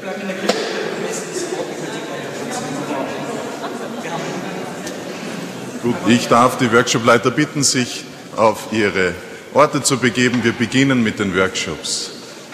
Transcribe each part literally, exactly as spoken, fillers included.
Gut, ich darf die Workshopleiter bitten, sich auf ihre Orte zu begeben. Wir beginnen mit den Workshops.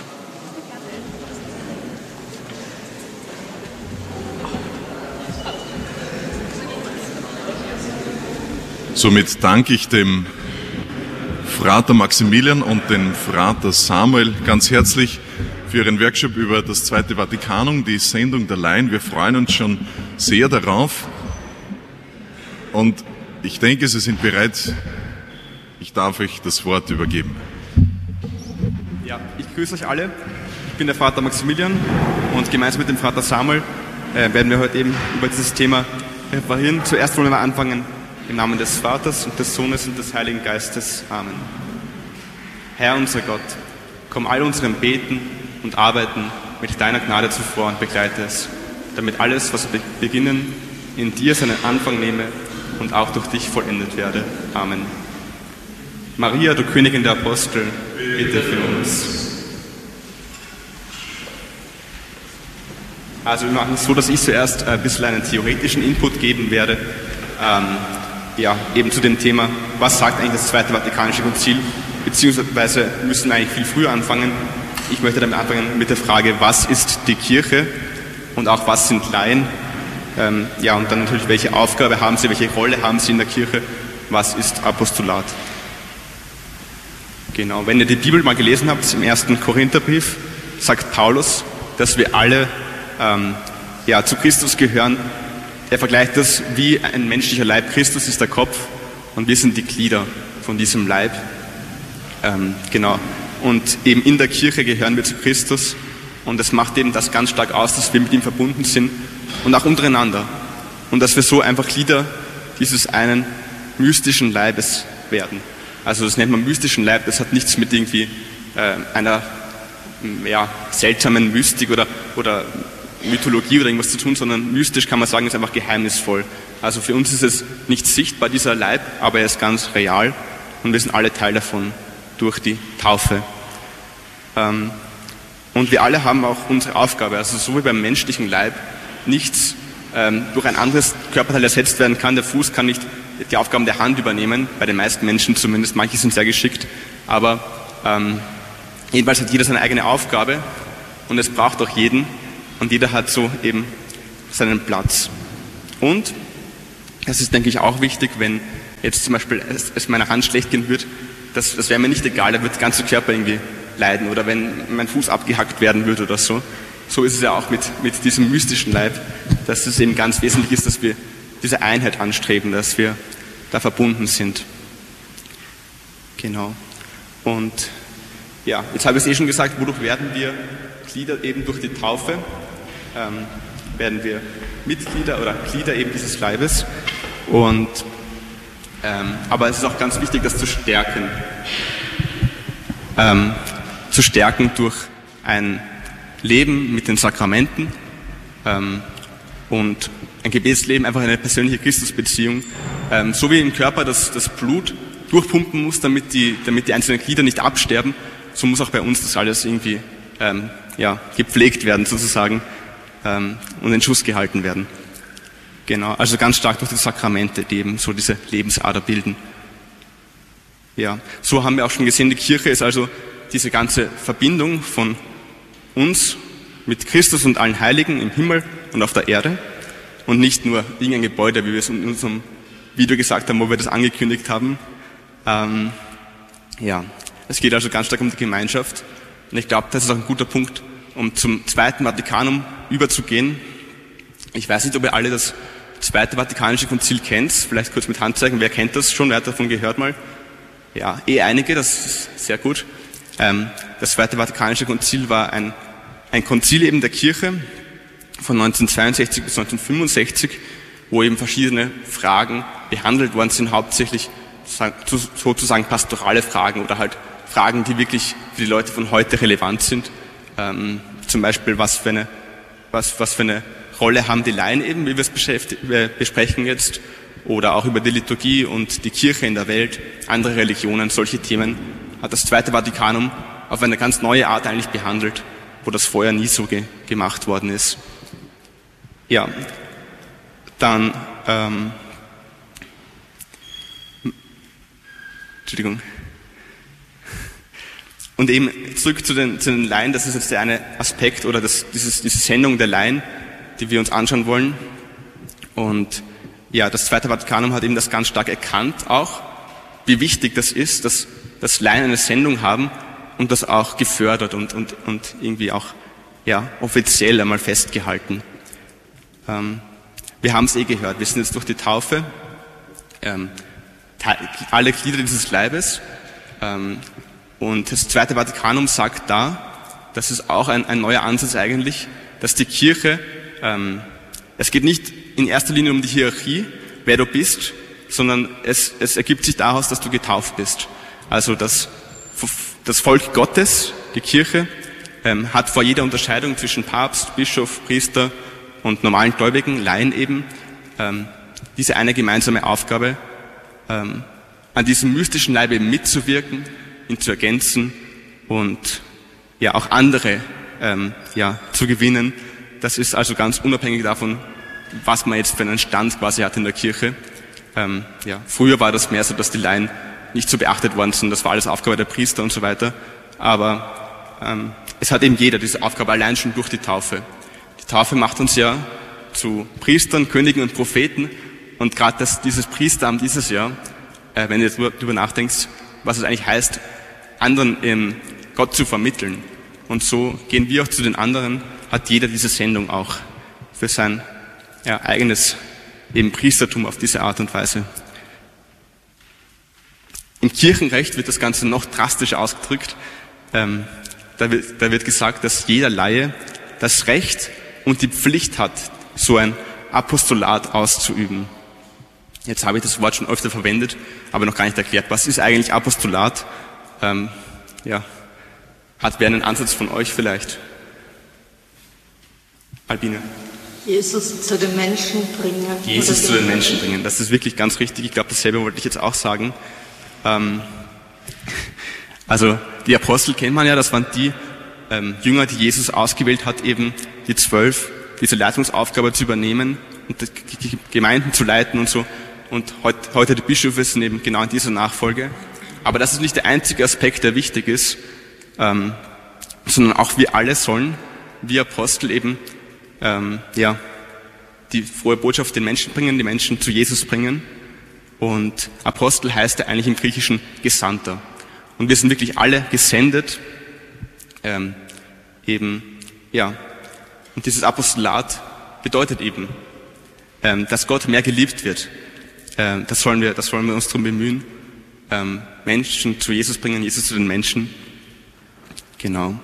Somit danke ich dem Frater Maximilian und dem Frater Samuel ganz herzlich für Ihren Workshop über das Zweite Vatikanum, die Sendung der Laien. Wir freuen uns schon sehr darauf und ich denke, Sie sind bereit. Ich darf euch das Wort übergeben. Ja, ich grüße euch alle. Ich bin der Frater Maximilian und gemeinsam mit dem Frater Samuel äh, werden wir heute eben über dieses Thema referieren. Zuerst wollen wir anfangen im Namen des Vaters und des Sohnes und des Heiligen Geistes. Amen. Herr unser Gott, komm all unserem Beten und Arbeiten mit deiner Gnade zuvor und begleite es, damit alles, was wir beginnen, in dir seinen Anfang nehme und auch durch dich vollendet werde. Amen. Maria, du Königin der Apostel, bitte für uns. Also wir machen es so, dass ich zuerst ein bisschen einen theoretischen Input geben werde, ähm, ja, eben zu dem Thema, was sagt eigentlich das Zweite Vatikanische Konzil, beziehungsweise müssen wir eigentlich viel früher anfangen. Ich möchte damit anfangen mit der Frage, was ist die Kirche und auch was sind Laien? Ähm, ja, und dann natürlich, welche Aufgabe haben sie, welche Rolle haben sie in der Kirche, was ist Apostolat? Genau, wenn ihr die Bibel mal gelesen habt, im ersten Korintherbrief sagt Paulus, dass wir alle ähm, ja, zu Christus gehören. Er vergleicht das wie ein menschlicher Leib. Christus ist der Kopf und wir sind die Glieder von diesem Leib. Ähm, genau, und eben in der Kirche gehören wir zu Christus und das macht eben das ganz stark aus, dass wir mit ihm verbunden sind und auch untereinander und dass wir so einfach Glieder dieses einen mystischen Leibes werden. Also das nennt man mystischen Leib, das hat nichts mit irgendwie äh, einer ja, seltsamen Mystik oder, oder Mythologie oder irgendwas zu tun, sondern mystisch kann man sagen, ist einfach geheimnisvoll. Also für uns ist es nicht sichtbar, dieser Leib, aber er ist ganz real und wir sind alle Teil davon durch die Taufe. Ähm, und wir alle haben auch unsere Aufgabe, also so wie beim menschlichen Leib nichts ähm, durch ein anderes Körperteil ersetzt werden kann. Der Fuß kann nicht die Aufgaben der Hand übernehmen, bei den meisten Menschen zumindest, manche sind sehr geschickt, aber ähm, jedenfalls hat jeder seine eigene Aufgabe und es braucht auch jeden und jeder hat so eben seinen Platz. Und, das ist denke ich auch wichtig, wenn jetzt zum Beispiel es, es meiner Hand schlecht gehen wird, das, das wäre mir nicht egal, da wird der ganze Körper irgendwie leiden oder wenn mein Fuß abgehackt werden würde oder so. So ist es ja auch mit, mit diesem mystischen Leib, dass es eben ganz wesentlich ist, dass wir diese Einheit anstreben, dass wir da verbunden sind. Genau. Und ja, jetzt habe ich es eh schon gesagt, wodurch werden wir Glieder eben durch die Taufe, ähm, werden wir Mitglieder oder Glieder eben dieses Leibes. Und, ähm, aber es ist auch ganz wichtig, das zu stärken. Ähm, zu stärken durch ein Leben mit den Sakramenten ähm, und ein Gebetsleben, einfach eine persönliche Christusbeziehung. Ähm, so wie im Körper das, das Blut durchpumpen muss, damit die, damit die einzelnen Glieder nicht absterben, so muss auch bei uns das alles irgendwie ähm, ja, gepflegt werden sozusagen ähm, und in Schuss gehalten werden. Genau, also ganz stark durch die Sakramente, die eben so diese Lebensader bilden. Ja, so haben wir auch schon gesehen, die Kirche ist also diese ganze Verbindung von uns mit Christus und allen Heiligen im Himmel und auf der Erde und nicht nur irgendein Gebäude, wie wir es in unserem Video gesagt haben, wo wir das angekündigt haben. Ähm, ja, es geht also ganz stark um die Gemeinschaft und ich glaube, das ist auch ein guter Punkt, um zum Zweiten Vatikanum überzugehen. Ich weiß nicht, ob ihr alle das Zweite Vatikanische Konzil kennt, vielleicht kurz mit Handzeichen, wer kennt das schon, wer hat davon gehört mal? Ja, eh einige, das ist sehr gut. Ähm, das Zweite Vatikanische Konzil war ein, ein Konzil eben der Kirche von neunzehnhundertzweiundsechzig bis neunzehnhundertfünfundsechzig, wo eben verschiedene Fragen behandelt worden sind, hauptsächlich sozusagen pastorale Fragen oder halt Fragen, die wirklich für die Leute von heute relevant sind. Ähm, zum Beispiel, was für eine, was, was für eine Rolle haben die Laien eben, wie wir es besprechen jetzt, oder auch über die Liturgie und die Kirche in der Welt, andere Religionen, solche Themen hat das Zweite Vatikanum auf eine ganz neue Art eigentlich behandelt. wo das vorher nie so ge- gemacht worden ist. Ja, dann, ähm, Entschuldigung. Und eben zurück zu den, zu den Laien, das ist jetzt der eine Aspekt oder das, dieses, diese Sendung der Laien, die wir uns anschauen wollen. Und ja, das Zweite Vatikanum hat eben das ganz stark erkannt auch, wie wichtig das ist, dass, dass Laien eine Sendung haben und das auch gefördert und, und, und irgendwie auch ja, offiziell einmal festgehalten. Ähm, wir haben es eh gehört, wir sind jetzt durch die Taufe, ähm, alle Glieder dieses Leibes, ähm, und das Zweite Vatikanum sagt da, das ist auch ein, ein neuer Ansatz eigentlich, dass die Kirche, ähm, es geht nicht in erster Linie um die Hierarchie, wer du bist, sondern es, es ergibt sich daraus, dass du getauft bist. Also das, das Volk Gottes, die Kirche, ähm, hat vor jeder Unterscheidung zwischen Papst, Bischof, Priester und normalen Gläubigen, Laien eben, ähm, diese eine gemeinsame Aufgabe, ähm, an diesem mystischen Leib eben mitzuwirken, ihn zu ergänzen und ja auch andere ähm, ja zu gewinnen. Das ist also ganz unabhängig davon, was man jetzt für einen Stand quasi hat in der Kirche. Ähm, ja, früher war das mehr so, dass die Laien nicht so beachtet worden sind. Das war alles Aufgabe der Priester und so weiter. Aber ähm, es hat eben jeder diese Aufgabe allein schon durch die Taufe. Die Taufe macht uns ja zu Priestern, Königen und Propheten. Und gerade das, dieses Priesteramt dieses Jahr, äh, wenn du jetzt darüber nachdenkst, was es eigentlich heißt, anderen ähm, Gott zu vermitteln. Und so gehen wir auch zu den anderen, hat jeder diese Sendung auch für sein ja, eigenes eben Priestertum auf diese Art und Weise. Im Kirchenrecht wird das Ganze noch drastischer ausgedrückt. Ähm, da, wird, da wird gesagt, dass jeder Laie das Recht und die Pflicht hat, so ein Apostolat auszuüben. Jetzt habe ich das Wort schon öfter verwendet, aber noch gar nicht erklärt. Was ist eigentlich Apostolat? Ähm, ja, hat wer einen Ansatz von euch vielleicht? Albine. Jesus zu den Menschen bringen. Jesus zu den Menschen bringen. Das ist wirklich ganz richtig. Ich glaube, dasselbe wollte ich jetzt auch sagen. Ähm, also die Apostel kennt man ja, das waren die ähm, Jünger, die Jesus ausgewählt hat, eben die zwölf, diese Leitungsaufgabe zu übernehmen und die Gemeinden zu leiten und so. Und heut, heute die Bischöfe sind eben genau in dieser Nachfolge. Aber das ist nicht der einzige Aspekt, der wichtig ist, ähm, sondern auch wir alle sollen, wir Apostel eben, ähm, ja, die frohe Botschaft den Menschen bringen, die Menschen zu Jesus bringen. Und Apostel heißt ja eigentlich im Griechischen Gesandter. Und wir sind wirklich alle gesendet, ähm, eben, ja. Und dieses Apostolat bedeutet eben, ähm, dass Gott mehr geliebt wird. Ähm, das sollen wir, das sollen wir uns darum bemühen, ähm, Menschen zu Jesus bringen, Jesus zu den Menschen. Genau.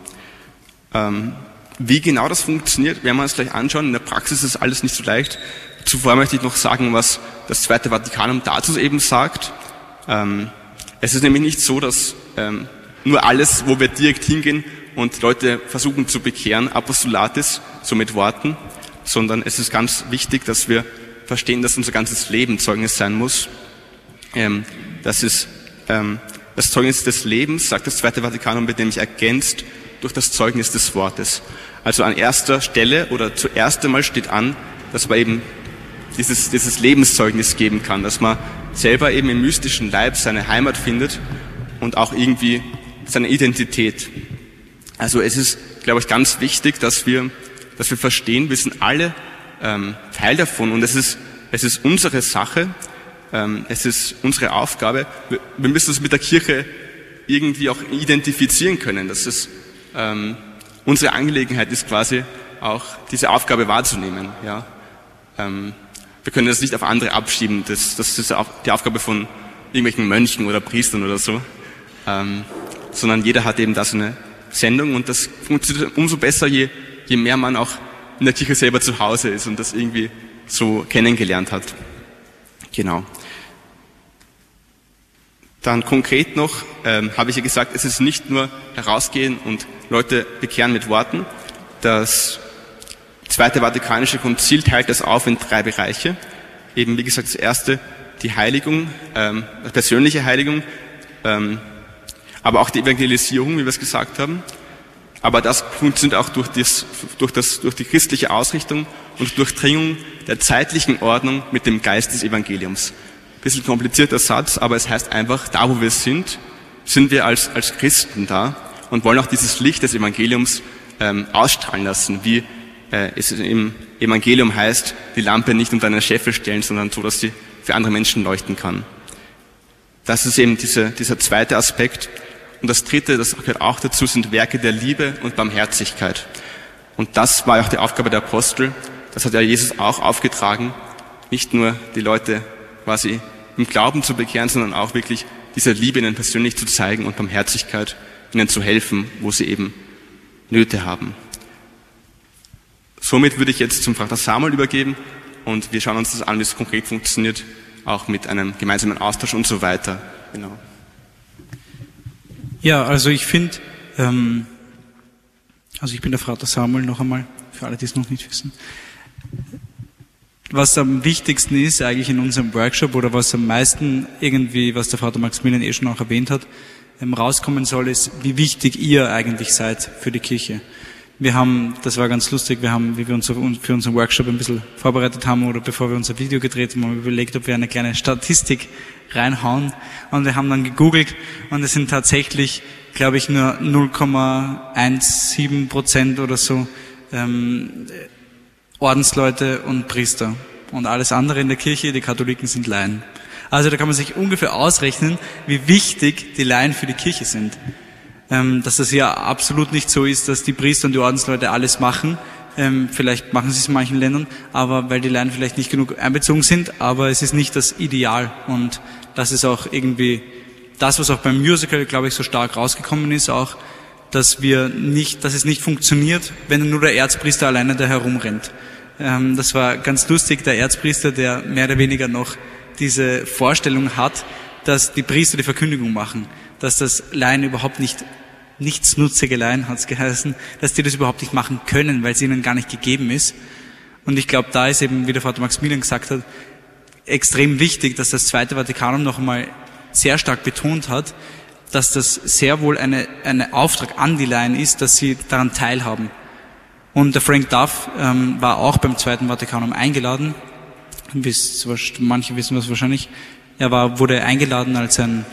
Ähm, wie genau das funktioniert, werden wir uns gleich anschauen. In der Praxis ist alles nicht so leicht. Zuvor möchte ich noch sagen, was das Zweite Vatikanum dazu eben sagt. Ähm, es ist nämlich nicht so, dass ähm, nur alles, wo wir direkt hingehen und Leute versuchen zu bekehren, Apostolat ist, so mit Worten, sondern es ist ganz wichtig, dass wir verstehen, dass unser ganzes Leben Zeugnis sein muss. Ähm, das ist ähm, das Zeugnis des Lebens, sagt das Zweite Vatikanum, wird nämlich ergänzt durch das Zeugnis des Wortes. Also an erster Stelle oder zuerst einmal steht an, dass man eben dieses, dieses Lebenszeugnis geben kann, dass man selber eben im mystischen Leib seine Heimat findet und auch irgendwie seine Identität. Also es ist, glaube ich, ganz wichtig, dass wir, dass wir verstehen, wir sind alle ähm, Teil davon und es ist, es ist unsere Sache, ähm, es ist unsere Aufgabe. Wir, wir müssen uns mit der Kirche irgendwie auch identifizieren können. Das ist ähm, unsere Angelegenheit ist quasi auch diese Aufgabe wahrzunehmen. Ja, ähm, wir können das nicht auf andere abschieben. Das, das ist die Aufgabe von irgendwelchen Mönchen oder Priestern oder so, ähm, sondern jeder hat eben da so eine Sendung und das funktioniert umso besser, je, je mehr man auch in der Kirche selber zu Hause ist und das irgendwie so kennengelernt hat. Genau. Dann konkret noch, ähm, habe ich ja gesagt, es ist nicht nur herausgehen und Leute bekehren mit Worten. Das Zweite Vatikanische Konzil teilt das auf in drei Bereiche. Eben, wie gesagt, das erste, die Heiligung, ähm, persönliche Heiligung, ähm, aber auch die Evangelisierung, wie wir es gesagt haben. Aber das funktioniert auch durch, das, durch, das, durch die christliche Ausrichtung und Durchdringung der zeitlichen Ordnung mit dem Geist des Evangeliums. Ein bisschen komplizierter Satz, aber es heißt einfach, da wo wir sind, sind wir als, als Christen da und wollen auch dieses Licht des Evangeliums ähm, ausstrahlen lassen, wie äh, es im Evangelium heißt, die Lampe nicht unter einen Scheffel stellen, sondern so, dass sie für andere Menschen leuchten kann. Das ist eben diese, dieser zweite Aspekt. Und das dritte, das gehört auch dazu, sind Werke der Liebe und Barmherzigkeit. Und das war auch die Aufgabe der Apostel. Das hat ja Jesus auch aufgetragen, nicht nur die Leute quasi im Glauben zu bekehren, sondern auch wirklich diese Liebe ihnen persönlich zu zeigen und Barmherzigkeit ihnen zu helfen, wo sie eben Nöte haben. Somit würde ich jetzt zum Frater Samuel übergeben und wir schauen uns das an, wie es konkret funktioniert, auch mit einem gemeinsamen Austausch und so weiter. Genau. Ja, also ich finde, ähm, also ich bin der Frater Samuel noch einmal, für alle, die es noch nicht wissen. Was am wichtigsten ist eigentlich in unserem Workshop oder was am meisten irgendwie, was der Frater Maximilian eh schon auch erwähnt hat, ähm, rauskommen soll, ist, wie wichtig ihr eigentlich seid für die Kirche. Wir haben, das war ganz lustig, wir haben, wie wir uns für unseren Workshop ein bisschen vorbereitet haben oder bevor wir unser Video gedreht haben, haben wir überlegt, ob wir eine kleine Statistik reinhauen und wir haben dann gegoogelt und es sind tatsächlich, glaube ich, nur null Komma siebzehn Prozent oder so ähm, Ordensleute und Priester und alles andere in der Kirche, die Katholiken sind Laien. Also da kann man sich ungefähr ausrechnen, wie wichtig die Laien für die Kirche sind. Ähm, dass das ja absolut nicht so ist, dass die Priester und die Ordensleute alles machen. Ähm, vielleicht machen sie es in manchen Ländern, aber weil die Laien vielleicht nicht genug einbezogen sind, aber es ist nicht das Ideal und das ist auch irgendwie das, was auch beim Musical, glaube ich, so stark rausgekommen ist, auch, dass wir nicht, dass es nicht funktioniert, wenn nur der Erzpriester alleine da herumrennt. Ähm, das war ganz lustig, der Erzpriester, der mehr oder weniger noch diese Vorstellung hat, dass die Priester die Verkündigung machen, dass das Laien überhaupt nicht nichtsnutzige Laien, hat's geheißen, dass die das überhaupt nicht machen können, weil es ihnen gar nicht gegeben ist. Und ich glaube, da ist eben, wie der Vater Maximilian gesagt hat, extrem wichtig, dass das Zweite Vatikanum noch einmal sehr stark betont hat, dass das sehr wohl eine, eine Auftrag an die Laien ist, dass sie daran teilhaben. Und der Frank Duff ähm, war auch beim Zweiten Vatikanum eingeladen. Wisst, manche wissen das wahrscheinlich. Er war, wurde eingeladen als ein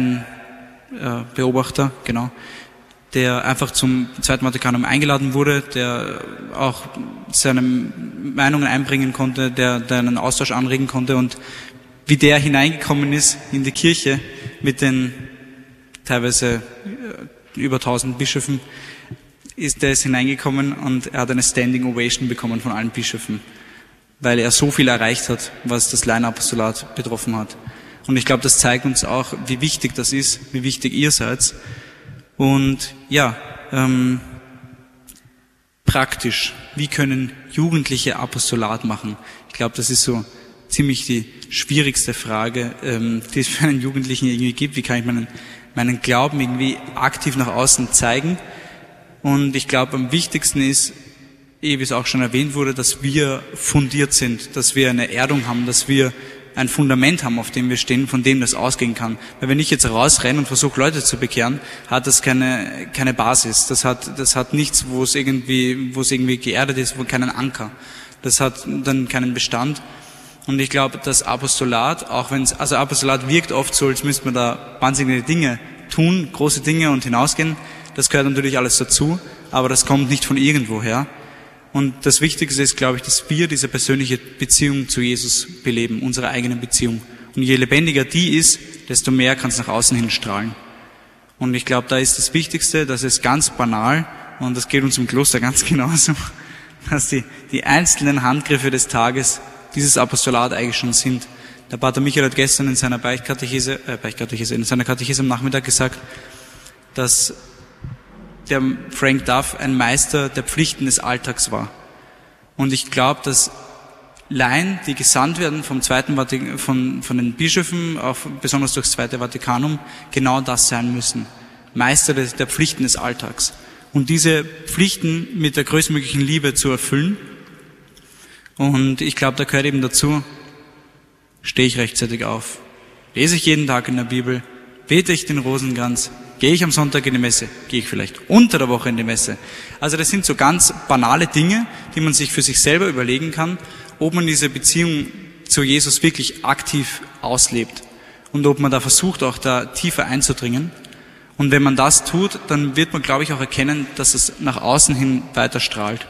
Laienbeobachter, äh, genau, der einfach zum Zweiten Vatikanum eingeladen wurde, der auch seine Meinungen einbringen konnte, der, der einen Austausch anregen konnte und wie der hineingekommen ist in die Kirche mit den teilweise über tausend Bischöfen, ist der ist hineingekommen und er hat eine Standing Ovation bekommen von allen Bischöfen, weil er so viel erreicht hat, was das Laienapostolat betroffen hat. Und ich glaube, das zeigt uns auch, wie wichtig das ist, wie wichtig ihr seid. Und ja, ähm, praktisch, wie können Jugendliche Apostolat machen? Ich glaube, das ist so ziemlich die schwierigste Frage, ähm, die es für einen Jugendlichen irgendwie gibt. Wie kann ich meinen, meinen Glauben irgendwie aktiv nach außen zeigen? Und ich glaube, am wichtigsten ist, eh wie es auch schon erwähnt wurde, dass wir fundiert sind, dass wir eine Erdung haben, dass wir ein Fundament haben, auf dem wir stehen, von dem das ausgehen kann. Weil wenn ich jetzt rausrenne und versuche, Leute zu bekehren, hat das keine, keine Basis. Das hat, das hat nichts, wo es irgendwie, wo es irgendwie geerdet ist, wo keinen Anker. Das hat dann keinen Bestand. Und ich glaube, das Apostolat, auch wenn es, also Apostolat wirkt oft so, als müsste man da wahnsinnige Dinge tun, große Dinge und hinausgehen. Das gehört natürlich alles dazu, aber das kommt nicht von irgendwoher. Und das Wichtigste ist, glaube ich, dass wir diese persönliche Beziehung zu Jesus beleben, unsere eigene Beziehung. Und je lebendiger die ist, desto mehr kann es nach außen hin strahlen. Und ich glaube, da ist das Wichtigste, dass es ganz banal, und das geht uns im Kloster ganz genauso, dass die, die einzelnen Handgriffe des Tages dieses Apostolat eigentlich schon sind. Der Pater Michael hat gestern in seiner Beichtkatechese, äh, Beichtkatechese, in seiner Katechese am Nachmittag gesagt, dass der Frank Duff ein Meister der Pflichten des Alltags war. Und ich glaube, dass Laien, die gesandt werden vom Zweiten Vatik- von, von den Bischöfen, auch besonders durchs Zweite Vatikanum, genau das sein müssen. Meister des, der Pflichten des Alltags. Und diese Pflichten mit der größtmöglichen Liebe zu erfüllen. Und ich glaube, da gehört eben dazu, stehe ich rechtzeitig auf, lese ich jeden Tag in der Bibel, bete ich den Rosenkranz, Gehe ich am Sonntag in die Messe? Gehe ich vielleicht unter der Woche in die Messe? Also das sind so ganz banale Dinge, die man sich für sich selber überlegen kann, ob man diese Beziehung zu Jesus wirklich aktiv auslebt und ob man da versucht, auch da tiefer einzudringen. Und wenn man das tut, dann wird man, glaube ich, auch erkennen, dass es nach außen hin weiter strahlt.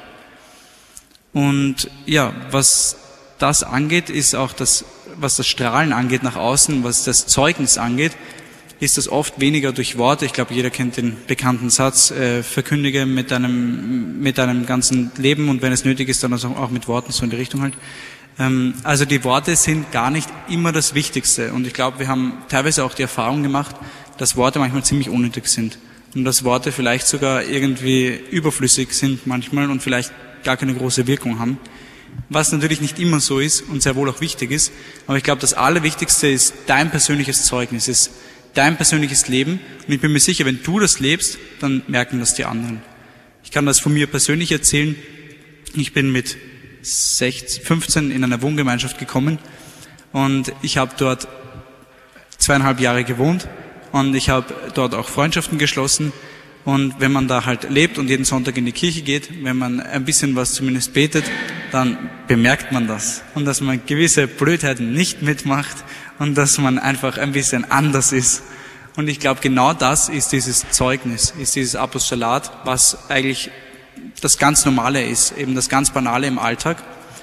Und ja, was das angeht, ist auch das, was das Strahlen angeht nach außen, was das Zeugnis angeht, ist das oft weniger durch Worte. Ich glaube, jeder kennt den bekannten Satz, äh, verkündige mit deinem, mit deinem ganzen Leben und wenn es nötig ist, dann auch mit Worten, so in die Richtung halt. Ähm, also die Worte sind gar nicht immer das Wichtigste. Und ich glaube, wir haben teilweise auch die Erfahrung gemacht, dass Worte manchmal ziemlich unnötig sind. Und dass Worte vielleicht sogar irgendwie überflüssig sind manchmal und vielleicht gar keine große Wirkung haben. Was natürlich nicht immer so ist und sehr wohl auch wichtig ist. Aber ich glaube, das Allerwichtigste ist dein persönliches Zeugnis, ist dein persönliches Leben. Und ich bin mir sicher, wenn du das lebst, dann merken das die anderen. Ich kann das von mir persönlich erzählen. Ich bin mit sechzehn, fünfzehn in einer Wohngemeinschaft gekommen und ich habe dort zweieinhalb Jahre gewohnt und ich habe dort auch Freundschaften geschlossen. Und wenn man da halt lebt und jeden Sonntag in die Kirche geht, wenn man ein bisschen was zumindest betet, dann bemerkt man das. Und dass man gewisse Blödheiten nicht mitmacht und dass man einfach ein bisschen anders ist. Und ich glaube, genau das ist dieses Zeugnis, ist dieses Apostolat, was eigentlich das ganz Normale ist, eben das ganz Banale im Alltag.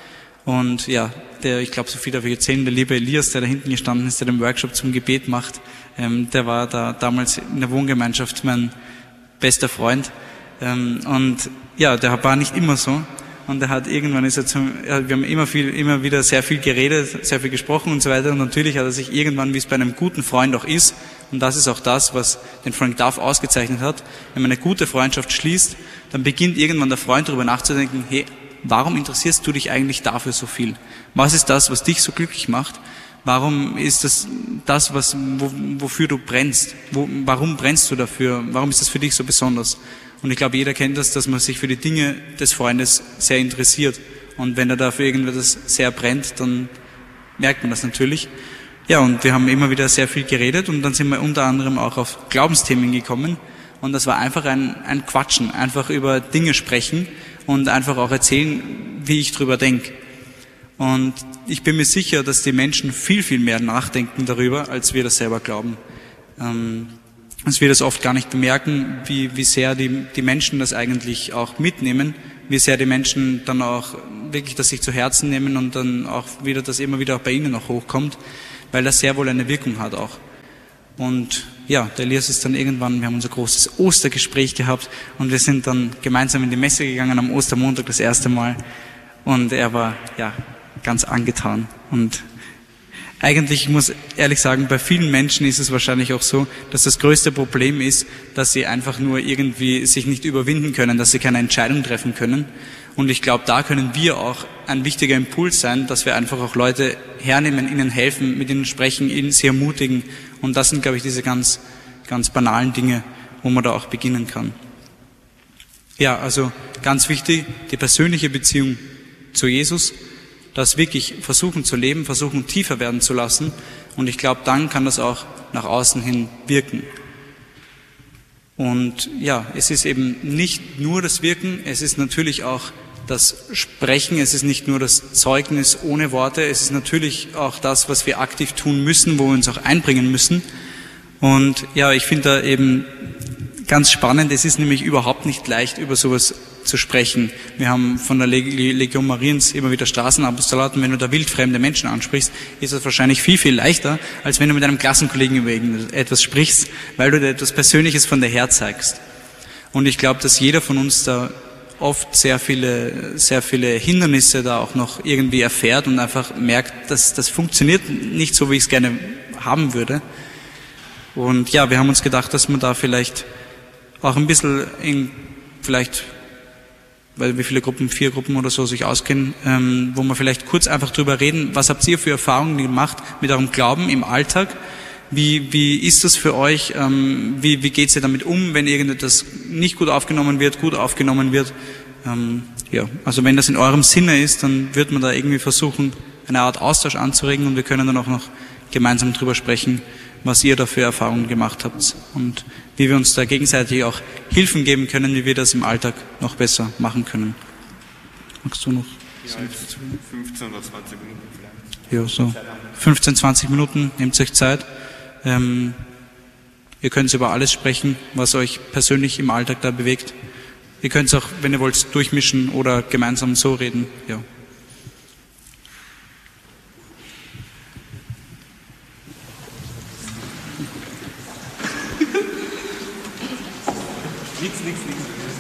Und ja, der, ich glaube, so viel darf ich erzählen, der liebe Elias, der da hinten gestanden ist, der den Workshop zum Gebet macht, ähm, der war da damals in der Wohngemeinschaft mein bester Freund. Ähm, und ja, der war nicht immer so. Und er hat irgendwann ist er zum, ja, wir haben immer viel, immer wieder sehr viel geredet, sehr viel gesprochen und so weiter. Und natürlich hat er sich irgendwann, wie es bei einem guten Freund auch ist, und das ist auch das, was den Frank Duff ausgezeichnet hat, wenn man eine gute Freundschaft schließt, dann beginnt irgendwann der Freund darüber nachzudenken, hey, warum interessierst du dich eigentlich dafür so viel? Was ist das, was dich so glücklich macht? Warum ist das das, was, wo, wofür du brennst? Wo, warum brennst du dafür? Warum ist das für dich so besonders? Und ich glaube, jeder kennt das, dass man sich für die Dinge des Freundes sehr interessiert. Und wenn er dafür irgendwas sehr brennt, dann merkt man das natürlich. Ja, und wir haben immer wieder sehr viel geredet und dann sind wir unter anderem auch auf Glaubensthemen gekommen. Und das war einfach ein, ein Quatschen, einfach über Dinge sprechen und einfach auch erzählen, wie ich drüber denke. Und ich bin mir sicher, dass die Menschen viel, viel mehr nachdenken darüber, als wir das selber glauben. Ähm, dass wir das oft gar nicht bemerken, wie, wie sehr die, die Menschen das eigentlich auch mitnehmen, wie sehr die Menschen dann auch wirklich das sich zu Herzen nehmen und dann auch wieder, dass immer wieder auch bei ihnen noch hochkommt, weil das sehr wohl eine Wirkung hat auch. Und ja, der Elias ist dann irgendwann, wir haben unser großes Ostergespräch gehabt und wir sind dann gemeinsam in die Messe gegangen am Ostermontag das erste Mal und er war, ja, ganz angetan. Und eigentlich, ich muss ehrlich sagen, bei vielen Menschen ist es wahrscheinlich auch so, dass das größte Problem ist, dass sie einfach nur irgendwie sich nicht überwinden können, dass sie keine Entscheidung treffen können. Und ich glaube, da können wir auch ein wichtiger Impuls sein, dass wir einfach auch Leute hernehmen, ihnen helfen, mit ihnen sprechen, ihnen sie ermutigen. Und das sind, glaube ich, diese ganz, ganz banalen Dinge, wo man da auch beginnen kann. Ja, also ganz wichtig, die persönliche Beziehung zu Jesus, das wirklich versuchen zu leben, versuchen tiefer werden zu lassen. Und ich glaube, dann kann das auch nach außen hin wirken. Und ja, es ist eben nicht nur das Wirken, es ist natürlich auch das Sprechen, es ist nicht nur das Zeugnis ohne Worte, es ist natürlich auch das, was wir aktiv tun müssen, wo wir uns auch einbringen müssen. Und ja, ich finde da eben ganz spannend, es ist nämlich überhaupt nicht leicht, über sowas zu sprechen. Wir haben von der Legion Mariens immer wieder Straßenapostolat und wenn du da wildfremde Menschen ansprichst, ist das wahrscheinlich viel, viel leichter, als wenn du mit einem Klassenkollegen über etwas sprichst, weil du dir etwas Persönliches von dir her zeigst. Und ich glaube, dass jeder von uns da oft sehr viele, sehr viele Hindernisse da auch noch irgendwie erfährt und einfach merkt, dass das funktioniert nicht so, wie ich es gerne haben würde. Und ja, wir haben uns gedacht, dass man da vielleicht auch ein bisschen in, vielleicht weil wie viele Gruppen, vier Gruppen oder so sich auskennen, ähm, wo wir vielleicht kurz einfach drüber reden, was habt ihr für Erfahrungen gemacht mit eurem Glauben im Alltag? Wie, wie ist das für euch? Ähm, wie, wie geht's ihr damit um, wenn irgendetwas nicht gut aufgenommen wird, gut aufgenommen wird? Ähm, ja, also wenn das in eurem Sinne ist, dann wird man da irgendwie versuchen, eine Art Austausch anzuregen und wir können dann auch noch gemeinsam drüber sprechen, was ihr da für Erfahrungen gemacht habt und wie wir uns da gegenseitig auch Hilfen geben können, wie wir das im Alltag noch besser machen können. Magst du noch? Ja, fünfzehn oder zwanzig Minuten vielleicht. Ja, so fünfzehn, zwanzig Minuten, nehmt euch Zeit. Ähm, ihr könnt über alles sprechen, was euch persönlich im Alltag da bewegt. Ihr könnt es auch, wenn ihr wollt, durchmischen oder gemeinsam so reden. Ja. Nichts, nichts, nichts.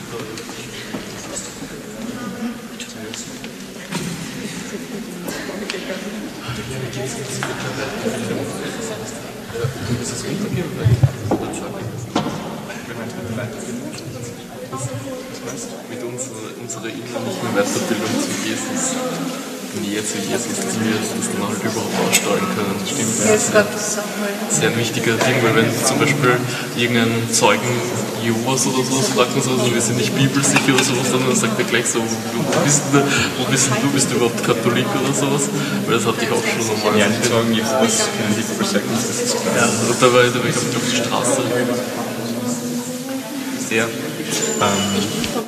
Mit unserer, unserer innerlichen Weiterbildung zu Jesus, Nähe zu Jesus, dass wir das dann halt überhaupt ausstrahlen können. Das stimmt. Das ist ein sehr wichtiger Ding, weil wenn zum Beispiel irgendein Zeugen Jehovas oder sowas fragt, so, also wir sind nicht bibelsicher oder sowas, dann sagt er gleich so, wo bist du, wo bist du, bist du überhaupt Katholik oder sowas? Weil das hatte ich auch schon normal. Ja, die Zeugen Jehovas kennen die Bibelseiten, das ist klar. Ja, und da war ich, da war ich auf die Straße. Sehr. Ähm,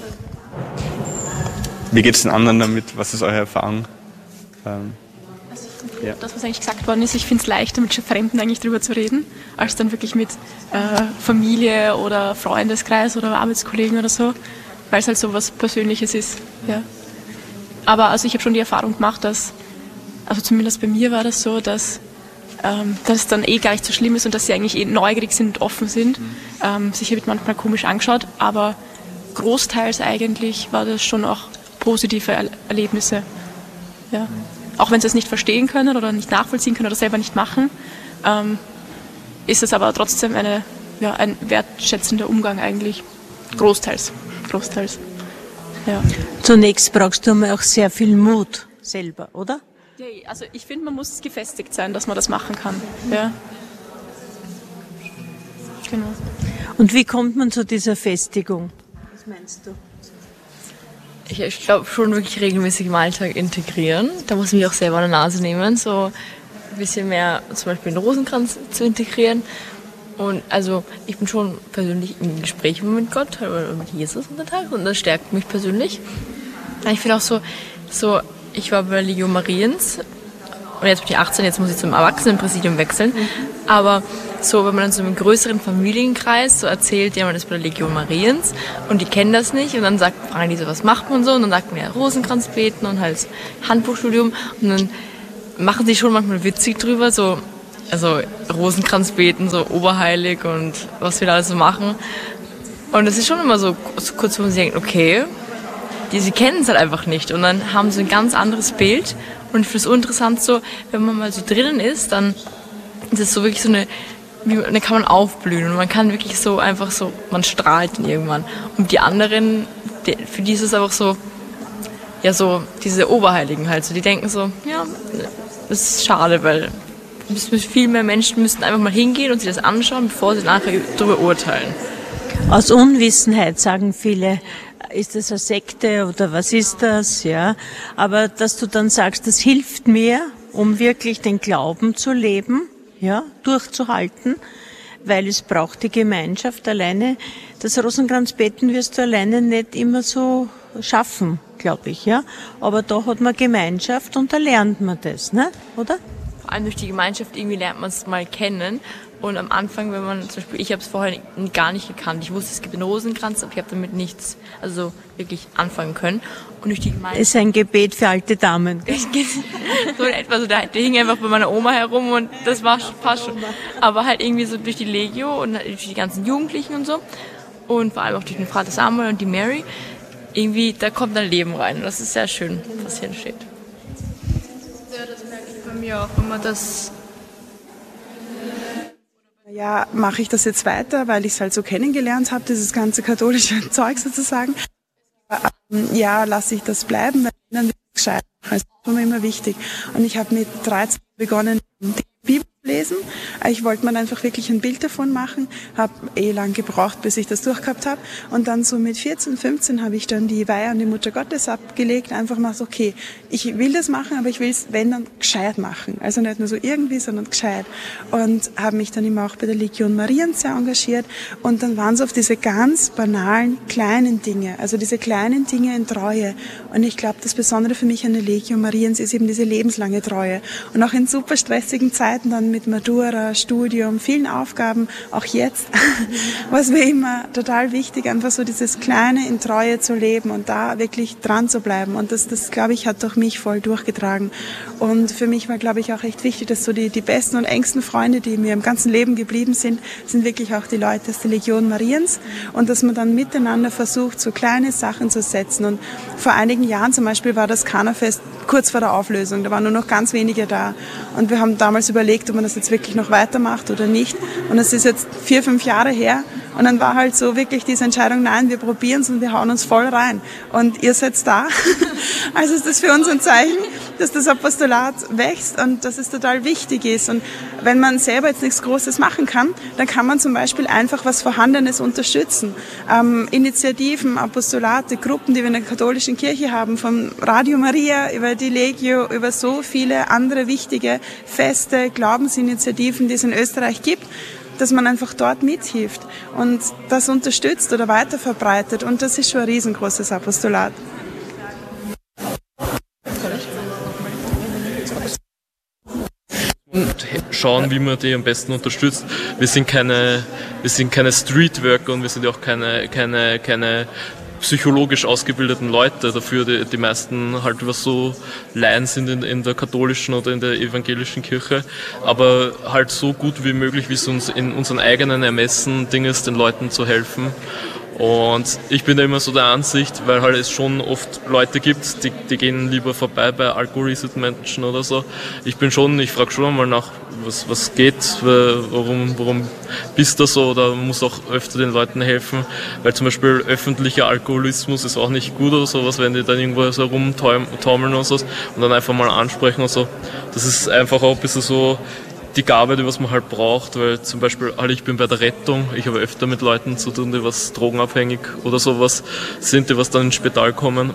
wie geht es den anderen damit? Was ist eure Erfahrung? Ähm, Ja. Das, was eigentlich gesagt worden ist, ich finde es leichter, mit Fremden eigentlich drüber zu reden, als dann wirklich mit äh, Familie oder Freundeskreis oder Arbeitskollegen oder so, weil es halt so was Persönliches ist. Ja. Aber also ich habe schon die Erfahrung gemacht, dass, also zumindest bei mir war das so, dass, ähm, dass es dann eh gar nicht so schlimm ist und dass sie eigentlich eh neugierig sind und offen sind. Mhm. Ähm, sicher wird manchmal komisch angeschaut, aber großteils eigentlich war das schon auch positive er- Erlebnisse. Ja. Auch wenn sie es nicht verstehen können oder nicht nachvollziehen können oder selber nicht machen, ähm, ist es aber trotzdem eine, ja, ein wertschätzender Umgang eigentlich. Großteils. Großteils. Ja. Zunächst brauchst du aber auch sehr viel Mut selber, oder? Ja, also ich finde, man muss gefestigt sein, dass man das machen kann. Ja. Genau. Und wie kommt man zu dieser Festigung? Was meinst du? Ich, ich glaube schon wirklich regelmäßig im Alltag integrieren. Da muss ich mich auch selber an der Nase nehmen, so ein bisschen mehr zum Beispiel den Rosenkranz zu integrieren. Und also ich bin schon persönlich im Gespräch mit Gott oder mit Jesus unter Tag und das stärkt mich persönlich. Ich finde auch so, so, ich war bei der Legion Mariens und jetzt bin ich achtzehn, jetzt muss ich zum Erwachsenenpräsidium wechseln. Aber so, wenn man dann so im größeren Familienkreis so erzählt, ja, man ist bei der Legion Mariens und die kennen das nicht und dann sagt, fragen die so, was macht man so? Und dann sagt man ja Rosenkranz beten und halt Handbuchstudium und dann machen sie schon manchmal witzig drüber, so, also Rosenkranz beten, so oberheilig und was wir da alles so machen. Und das ist schon immer so, so kurz, wo man sich denkt, okay, die, sie kennen es halt einfach nicht und dann haben sie ein ganz anderes Bild und ich finde es so interessant so, wenn man mal so drinnen ist, dann ist es so wirklich so eine, dann kann man aufblühen und man kann wirklich so einfach so, man strahlt dann irgendwann. Und die anderen, die, für die ist es einfach so, ja so, diese Oberheiligen halt so, die denken so, ja, das ist schade, weil viel mehr Menschen müssten einfach mal hingehen und sich das anschauen, bevor sie nachher darüber urteilen. Aus Unwissenheit sagen viele, ist das eine Sekte oder was ist das, ja? Aber dass du dann sagst, das hilft mir, um wirklich den Glauben zu leben, ja, durchzuhalten, weil es braucht die Gemeinschaft. Alleine das Rosenkranzbeten wirst du alleine nicht immer so schaffen, glaube ich, ja. Aber da hat man Gemeinschaft und da lernt man das, ne, oder? Vor allem durch die Gemeinschaft irgendwie lernt man es mal kennen. Und am Anfang, wenn man zum Beispiel, ich habe es vorher gar nicht gekannt. Ich wusste, es gibt einen Rosenkranz, aber ich habe damit nichts, also wirklich anfangen können. Und durch die Gemeinschaft. Es ist ein Gebet für alte Damen. So in etwa, so der, der hing einfach bei meiner Oma herum und das war fast schon. Aber halt irgendwie so durch die Legio und durch die ganzen Jugendlichen und so. Und vor allem auch durch den Vater Samuel und die Mary. Irgendwie, da kommt ein Leben rein. Und das ist sehr schön, was hier entsteht. Ja, das merke ich bei mir auch immer, dass ja, mache ich das jetzt weiter, weil ich es halt so kennengelernt habe, dieses ganze katholische Zeug sozusagen. Ja, lasse ich das bleiben, weil dann wird es gescheit. Das ist für mich immer wichtig. Und ich habe mit dreizehn begonnen, die Bibel zu lesen. Ich wollte mir einfach wirklich ein Bild davon machen, habe eh lang gebraucht, bis ich das durchgehabt habe. Und dann so mit vierzehn, fünfzehn habe ich dann die Weihe an die Mutter Gottes abgelegt, einfach mal so, okay, ich will das machen, aber ich will es, wenn, dann gescheit machen. Also nicht nur so irgendwie, sondern gescheit. Und habe mich dann immer auch bei der Legion Mariens sehr engagiert. Und dann waren es oft diese ganz banalen, kleinen Dinge, also diese kleinen Dinge in Treue. Und ich glaube, das Besondere für mich an der Legion Mariens ist eben diese lebenslange Treue. Und auch in super stressigen Zeiten dann mit Matura, Studium, vielen Aufgaben, auch jetzt, was mir immer total wichtig, einfach so dieses Kleine in Treue zu leben und da wirklich dran zu bleiben. Und das, das glaube ich, hat durch mich voll durchgetragen. Und für mich war, glaube ich, auch echt wichtig, dass so die, die besten und engsten Freunde, die mir im ganzen Leben geblieben sind, sind wirklich auch die Leute aus der Legion Mariens. Und dass man dann miteinander versucht, so kleine Sachen zu setzen. Und vor einigen Jahren zum Beispiel war das Kannerfest kurz vor der Auflösung. Da waren nur noch ganz wenige da. Und wir haben damals überlegt, ob man das jetzt wirklich noch weitermacht oder nicht. Und es ist jetzt vier, fünf Jahre her. Und dann war halt so wirklich diese Entscheidung, nein, wir probieren es und wir hauen uns voll rein. Und ihr seid da. Also ist das für uns ein Zeichen, dass das Apostolat wächst und dass es total wichtig ist. Und wenn man selber jetzt nichts Großes machen kann, dann kann man zum Beispiel einfach was Vorhandenes unterstützen. Ähm, Initiativen, Apostolate, Gruppen, die wir in der katholischen Kirche haben, von Radio Maria über die Legio, über so viele andere wichtige Feste, Glaubensinitiativen, die es in Österreich gibt, dass man einfach dort mithilft und das unterstützt oder weiterverbreitet. Und das ist schon ein riesengroßes Apostolat. Und schauen, wie man die am besten unterstützt. Wir sind keine, wir sind keine Streetworker und wir sind auch keine, keine, keine psychologisch ausgebildeten Leute dafür. Die, die meisten halt was so Laien sind in, in der katholischen oder in der evangelischen Kirche, aber halt so gut wie möglich, wie es uns in unseren eigenen Ermessen Ding ist, den Leuten zu helfen. Und ich bin da immer so der Ansicht, weil halt es schon oft Leute gibt, die, die gehen lieber vorbei bei alkoholisierten Menschen oder so. Ich bin schon, ich frage schon einmal nach, was, was geht, warum, warum bist du so, oder man muss auch öfter den Leuten helfen, weil zum Beispiel öffentlicher Alkoholismus ist auch nicht gut oder sowas, wenn die dann irgendwo so rumtaumeln und so und dann einfach mal ansprechen und so. Das ist einfach auch ein bisschen so die Gabe, die was man halt braucht, weil zum Beispiel, halt ich bin bei der Rettung, ich habe öfter mit Leuten zu tun, die was drogenabhängig oder sowas sind, die was dann ins Spital kommen.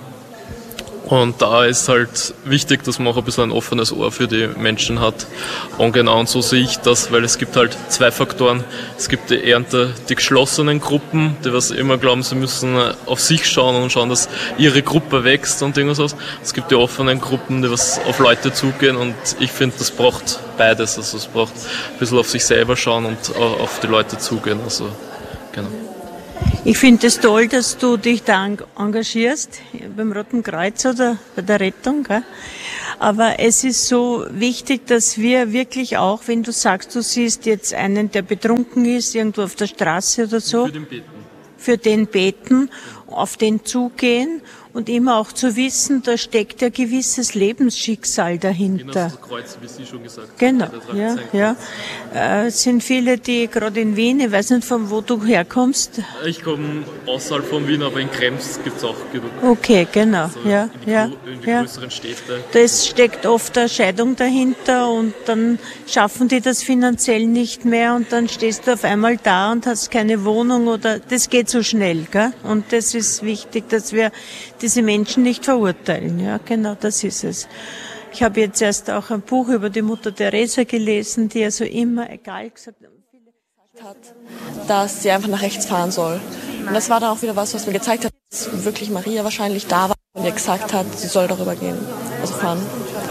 Und da ist halt wichtig, dass man auch ein bisschen ein offenes Ohr für die Menschen hat. Und genau, und so sehe ich das, weil es gibt halt zwei Faktoren. Es gibt die eher die geschlossenen Gruppen, die was immer glauben, sie müssen auf sich schauen und schauen, dass ihre Gruppe wächst und irgendwas. Es gibt die offenen Gruppen, die was auf Leute zugehen, und ich finde, das braucht beides. Also es braucht ein bisschen auf sich selber schauen und auf die Leute zugehen. Also, genau. Ich finde es toll, dass du dich da engagierst, beim Roten Kreuz oder bei der Rettung. Gell? Aber es ist so wichtig, dass wir wirklich auch, wenn du sagst, du siehst jetzt einen, der betrunken ist, irgendwo auf der Straße oder so, für den beten, für den beten, auf den zugehen und immer auch zu wissen, da steckt ein gewisses Lebensschicksal dahinter. Das Kreuz, wie Sie schon gesagt haben. Genau, ja, ja. Äh, es sind viele, die gerade in Wien, ich weiß nicht, von wo du herkommst. Ich komme außerhalb von Wien, aber in Krems gibt es auch genug. Okay, genau, also ja, in die, ja, in die ja. größeren Städte. Da steckt oft eine Scheidung dahinter und dann schaffen die das finanziell nicht mehr und dann stehst du auf einmal da und hast keine Wohnung, oder das geht so schnell, gell? Und das ist wichtig, dass wir diese Menschen nicht verurteilen. Ja, genau, das ist es. Ich habe jetzt erst auch ein Buch über die Mutter Teresa gelesen, die also immer, egal gesagt hat, dass sie einfach nach rechts fahren soll. Und das war dann auch wieder was, was mir gezeigt hat, dass wirklich Maria wahrscheinlich da war und ihr gesagt hat, sie soll darüber gehen, also fahren.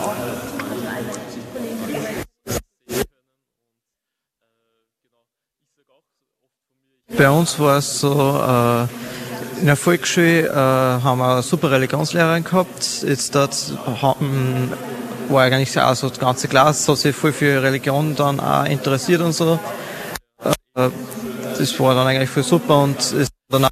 Bei uns war es so, äh, in der Volksschule äh, haben wir eine super Religionslehrerin gehabt. Jetzt dort haben, war eigentlich auch so, die ganze Klasse hat sich voll für Religion dann auch interessiert und so. Äh, das war dann eigentlich voll super, und es dann auch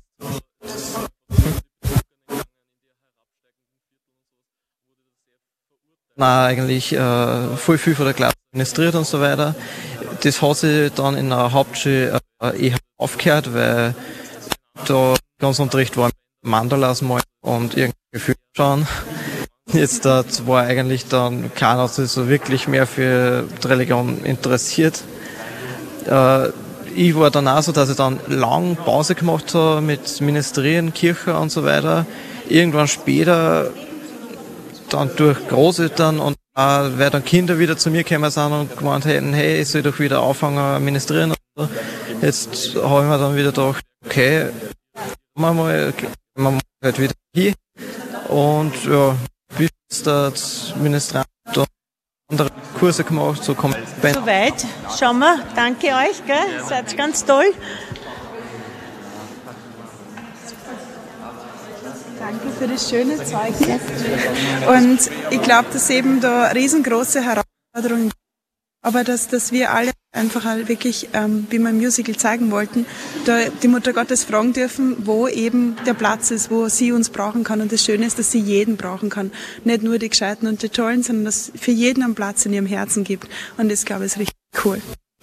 eigentlich äh, voll viel von der Klasse administriert und so weiter. Das hat sich dann in der Hauptschule äh, eher aufgehört, weil da ganz Unterricht war, Mandalas malen und irgendwie Gefühle schauen. Jetzt dort war eigentlich dann keiner sich so wirklich mehr für die Religion interessiert. Äh, ich war dann auch so, dass ich dann lang Pause gemacht habe mit Ministrieren, Kirche und so weiter. Irgendwann später dann durch Großeltern und auch, weil dann Kinder wieder zu mir gekommen sind und gemeint hätten, hey, ich soll doch wieder anfangen ministrieren. Und so. Jetzt habe ich mir dann wieder gedacht, okay, machen wir mal, wir mal halt wieder hier. Und ja, bis der Ministrant und andere Kurse gemacht, so kommt es. Soweit, schauen wir. Danke euch, gell? Seid ganz toll. Danke für das schöne Zeugnis. Und ich glaube, dass eben da riesengroße Herausforderungen, aber dass, dass wir alle einfach halt wirklich, ähm, wie wir im Musical zeigen wollten, da die Mutter Gottes fragen dürfen, wo eben der Platz ist, wo sie uns brauchen kann. Und das Schöne ist, dass sie jeden brauchen kann. Nicht nur die Gescheiten und die Tollen, sondern dass es für jeden einen Platz in ihrem Herzen gibt. Und das, glaube ich, ist richtig cool.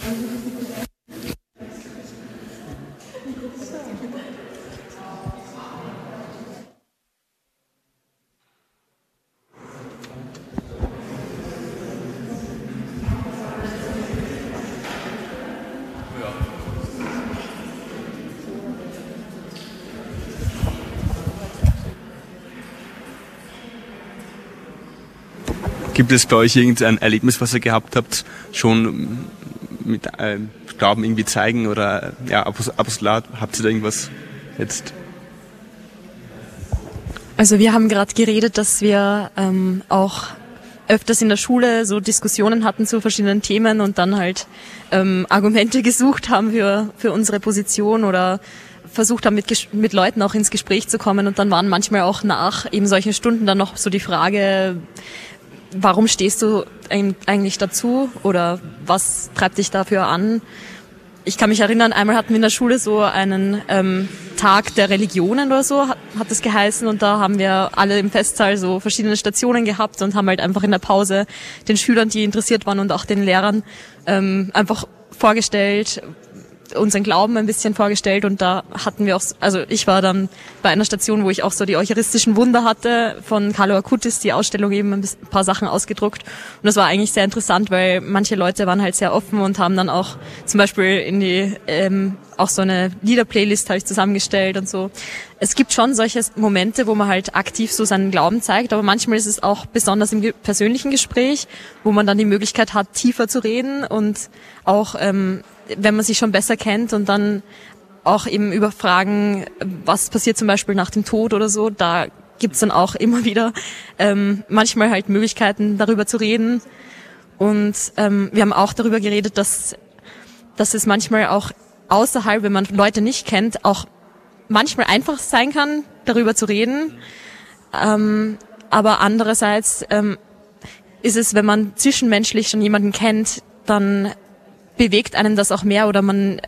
Gibt es bei euch irgendein Erlebnis, was ihr gehabt habt, schon mit äh, Glauben irgendwie zeigen oder ja, Apostolat? Habt ihr da irgendwas jetzt? Also wir haben gerade geredet, dass wir ähm, auch öfters in der Schule so Diskussionen hatten zu verschiedenen Themen und dann halt ähm, Argumente gesucht haben für, für unsere Position oder versucht haben, mit, mit Leuten auch ins Gespräch zu kommen. Und dann waren manchmal auch nach eben solchen Stunden dann noch so die Frage, warum stehst du eigentlich dazu oder was treibt dich dafür an? Ich kann mich erinnern, einmal hatten wir in der Schule so einen ähm, Tag der Religionen oder so, hat, hat es geheißen, und da haben wir alle im Festsaal so verschiedene Stationen gehabt und haben halt einfach in der Pause den Schülern, die interessiert waren, und auch den Lehrern ähm, einfach vorgestellt, unseren Glauben ein bisschen vorgestellt. Und da hatten wir auch, also ich war dann bei einer Station, wo ich auch so die eucharistischen Wunder hatte, von Carlo Acutis, die Ausstellung, eben ein paar Sachen ausgedruckt. Und das war eigentlich sehr interessant, weil manche Leute waren halt sehr offen und haben dann auch zum Beispiel in die, ähm, auch so eine Lieder-Playlist habe ich zusammengestellt und so. Es gibt schon solche Momente, wo man halt aktiv so seinen Glauben zeigt, aber manchmal ist es auch besonders im persönlichen Gespräch, wo man dann die Möglichkeit hat, tiefer zu reden und auch, ähm, wenn man sich schon besser kennt und dann auch eben über Fragen, was passiert zum Beispiel nach dem Tod oder so, da gibt's dann auch immer wieder ähm, manchmal halt Möglichkeiten, darüber zu reden. Und ähm, wir haben auch darüber geredet, dass, dass es manchmal auch außerhalb, wenn man Leute nicht kennt, auch manchmal einfach sein kann, darüber zu reden. Ähm, aber andererseits ähm, ist es, wenn man zwischenmenschlich schon jemanden kennt, dann bewegt einen das auch mehr oder man